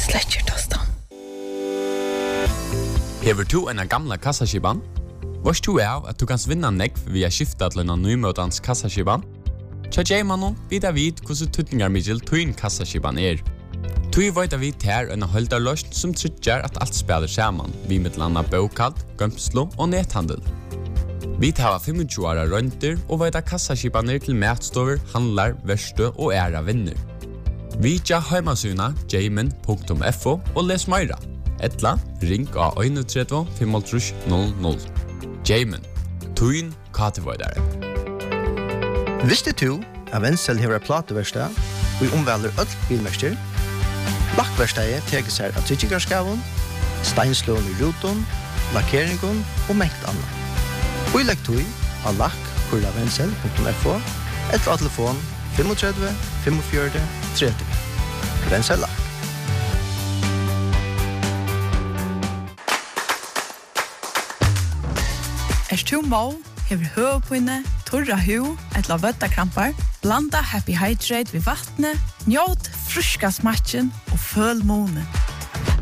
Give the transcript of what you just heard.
Sletcher tostan. Hever du en gamla kassaskiban? Vars du av at du kan vinna nekv via skifta til en nymøtans kassaskiban? Tja Jaymanon vidar vid hvordan tutningar middel tuin kassaskiban Tui veit vi ter en holdarløst som tryggjar at alt spiller saman, vi mittlanda bokald, gømslo og nethandel. Vi tar 25 åra rønter og veit kassaskibaner til matstover, handlar, verste og æra vinner. Vi tja heimasuna jayman.fo og les meira. Etla, ring av 31 55 00. Jayman, tuin katevoidare. Visste du at Wenzel hever plateverstad og i omvelder öll bilmester? Lakkverstadet teker seg av tryggingarskaven, steinslån i ruton, lakkeringen og mengt annet. Og i lekktøy av lakk.wenzel.fo eller av telefon 35 45 30. Wenzel Lakk. Du må, hever høvepinne, torra hu, etla vøttakrampar, blanda Happy Hydrate ved vattnet, njåt fruska smatchen og føl måne.